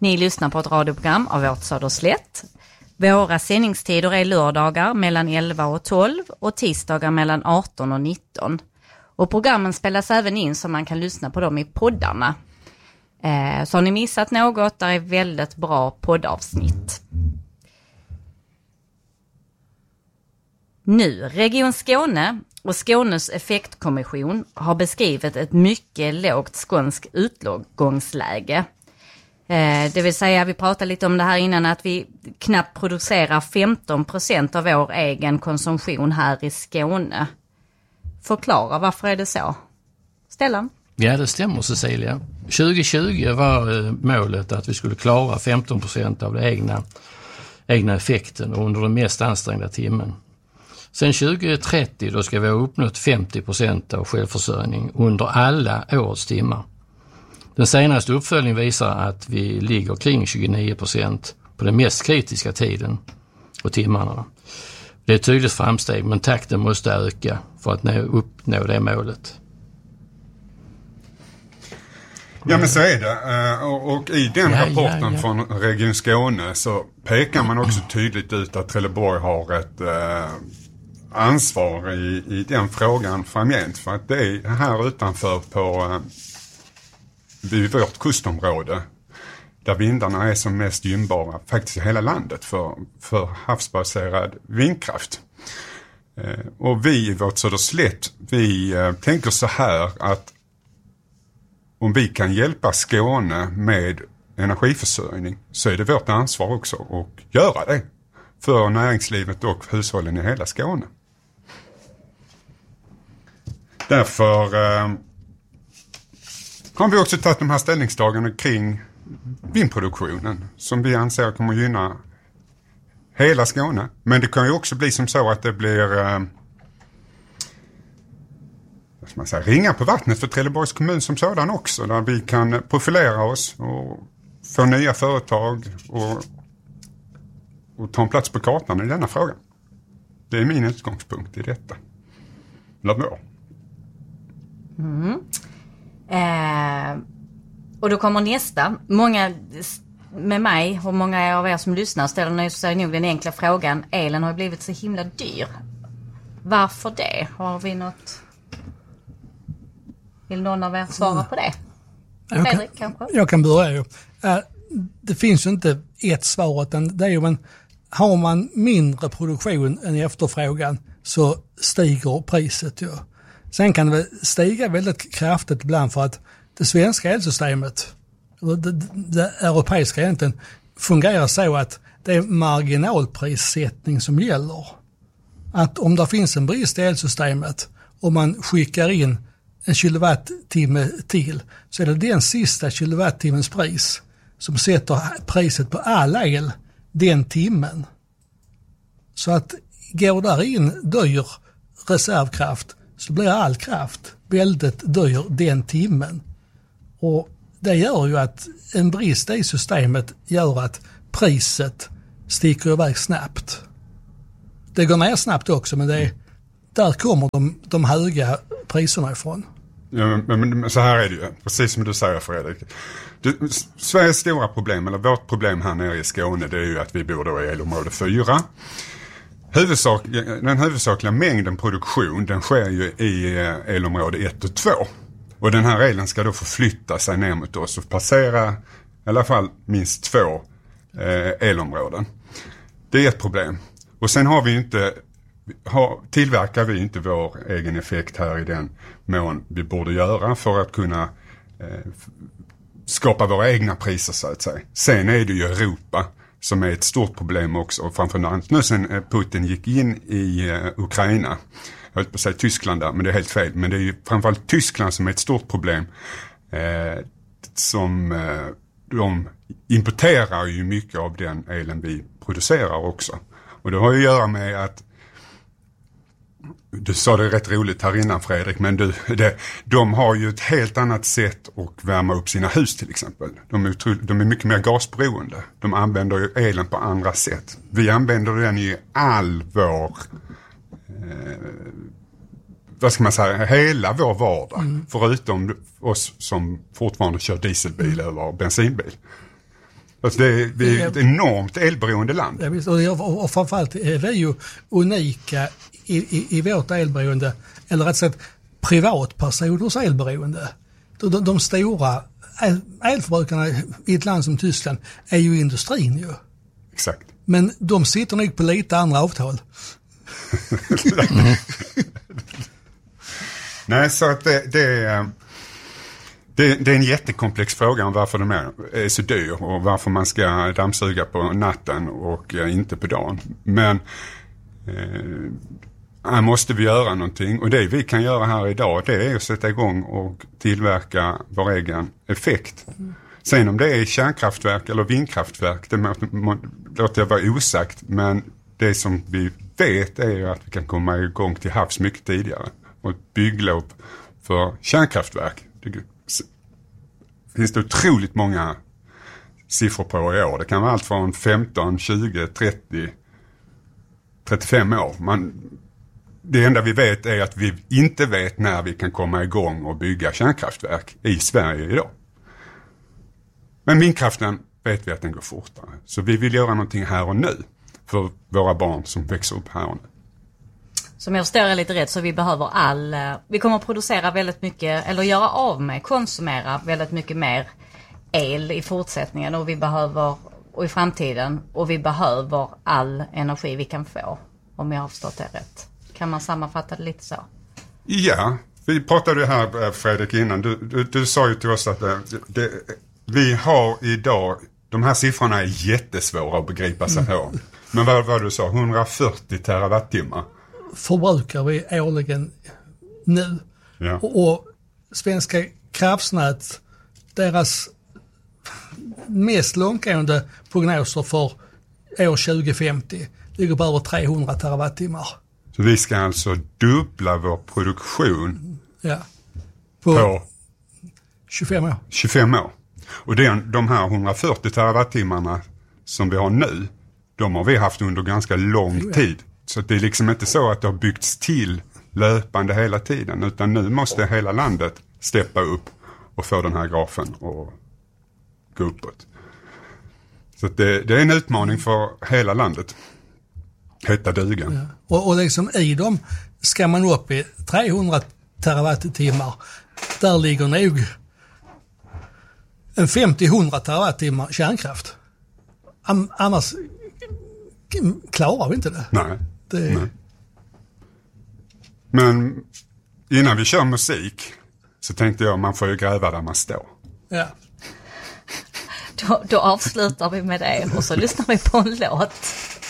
Ni lyssnar på ett radioprogram av vårt Söderslätt. Våra sändningstider är lördagar mellan 11 och 12 och tisdagar mellan 18 och 19. Och programmen spelas även in så man kan lyssna på dem i poddarna. Så har ni missat något, där är väldigt bra poddavsnitt. Nu, Region Skåne och Skånes effektkommission har beskrivit ett mycket lågt skånskt utgångsläge. Det vill säga, vi pratade lite om det här innan, att vi knappt producerar 15% av vår egen konsumtion här i Skåne. Förklara, varför är det så? Stellan? Ja, det stämmer, Cecilia. 2020 var målet att vi skulle klara 15% av den egna effekten under den mest ansträngda timmen. Sen 2030 då ska vi ha uppnått 50% av självförsörjning under alla årets timmar. Den senaste uppföljningen visar att vi ligger kring 29% på den mest kritiska tiden och timmarna. Det är ett tydligt framsteg, men takten måste öka för att uppnå det målet. Ja, men så är det. Och i den rapporten från Region Skåne så pekar man också tydligt ut att Trelleborg har ett ansvar i den frågan framgent. För att det är här utanför vid vårt kustområde där vindarna är som mest gynnbara faktiskt i hela landet för havsbaserad vindkraft. Och vi i vårt Söderslätt, vi tänker så här att om vi kan hjälpa Skåne med energiförsörjning så är det vårt ansvar också att göra det för näringslivet och hushållen i hela Skåne. Därför har vi också tagit de här ställningstagandena kring vindproduktionen som vi anser kommer gynna hela Skåne. Men det kan ju också bli som så att det blir ringa på vattnet för Trelleborgs kommun som sådan också. Där vi kan profilera oss och få nya företag och ta en plats på kartan i denna fråga. Det är min utgångspunkt i detta. Och då kommer nästa. Många med mig och många av er som lyssnar ställer sig nog den enkla frågan: elen har blivit så himla dyr. Varför det? Har vi något? Vill någon av er svara på det? Fredrik kanske? Jag kan börja. Det finns ju inte ett svar, utan det är ju har man mindre produktion än efterfrågan så stiger priset ju. Sen kan det stiga väldigt kraftigt ibland för att det svenska elsystemet, det europeiska egentligen, fungerar så att det är marginalprissättning som gäller. Att om det finns en brist i elsystemet och man skickar in en kilowattimme till så är det den sista kilowattimmens pris som sätter priset på all el den timmen. Så att går där in dyr reservkraft så blir all kraft väldigt dyr den timmen. Och det gör ju att en brist i systemet gör att priset sticker iväg snabbt. Det går ner snabbt också, men där kommer de höga priserna ifrån. Ja, men så här är det ju, precis som du säger, Fredrik. Sveriges stora problem, eller vårt problem här nere i Skåne, det är ju att vi bor då i elområde 4. Den huvudsakliga mängden produktion, den sker ju i elområde 1 och 2. Och den här elen ska då förflytta sig ner mot oss och passera i alla fall minst 2 elområden. Det är ett problem. Och sen tillverkar vi inte vår egen effekt här i den mån vi borde göra för att kunna skapa våra egna priser, så att säga. Sen är det ju Europa som är ett stort problem också, och framförallt nu sen Putin gick in i Ukraina. Jag höll på att säga Tyskland där, men det är helt fel. Men det är ju framförallt Tyskland som är ett stort problem. De importerar ju mycket av den elen vi producerar också. Och det har ju att göra med att, du sa det rätt roligt här innan, Fredrik, men de har ju ett helt annat sätt att värma upp sina hus till exempel. De är mycket mer gasberoende. De använder ju elen på andra sätt. Vi använder den i all vår, hela vår vardag. Förutom oss som fortfarande kör dieselbil eller bensinbil. Alltså vi är ett enormt elberoende land. Ja, visst, och framförallt är vi ju unika i vårt elberoende, eller rätt sagt privatpersoners elberoende. De stora elförbrukarna i ett land som Tyskland är ju industrin ju. Exakt. Men de sitter nog på lite andra avtal. Nej, så att det är en jättekomplex fråga om varför de är så dyr och varför man ska dammsuga på natten och inte på dagen. Men här måste vi göra någonting, och det vi kan göra här idag, det är att sätta igång och tillverka vår egen effekt. Sen om det är kärnkraftverk eller vindkraftverk, det låter jag vara osagt, men det som vi vet är ju att vi kan komma igång till havs mycket tidigare. Och ett bygglov för kärnkraftverk, det finns det otroligt många siffror på i år. Det kan vara allt från 15, 20, 30, 35 år. Det enda vi vet är att vi inte vet när vi kan komma igång och bygga kärnkraftverk i Sverige idag. Men vindkraften vet vi att den går fortare. Så vi vill göra någonting här och nu för våra barn som växer upp här och nu. Som jag förstår är lite rätt, så vi behöver vi kommer att producera väldigt mycket, eller göra av med, konsumera väldigt mycket mer el i fortsättningen och i framtiden, och vi behöver all energi vi kan få, om jag har förstått det rätt. Kan man sammanfatta det lite så? Ja, vi pratade här, Fredrik, innan. Du sa ju till oss att vi har idag, de här siffrorna är jättesvåra att begripa sig på. Men vad du sa, 140 terawattimmar. Förbrukar vi årligen nu. Ja. Och Svenska kraftnät, deras mest långtgående prognoser för år 2050 ligger på över 300 terawattimmar. Så vi ska alltså dubbla vår produktion på 25 år. 25 år. Och de här 140 terawattimmarna som vi har nu, de har vi haft under ganska lång tid. Så det är liksom inte så att det har byggts till löpande hela tiden, utan nu måste hela landet steppa upp och få den här grafen att gå uppåt. Så det är en utmaning för hela landet. Heta dugan. Ja. Och liksom i dem ska man upp i 300 terawattimmar. Där ligger nog en 50-100 terawattimmar kärnkraft. Annars klarar vi inte det. Nej. Men innan vi kör musik så tänkte jag, man får ju gräva där man står. Ja. Då avslutar vi med det och så lyssnar vi på en låt.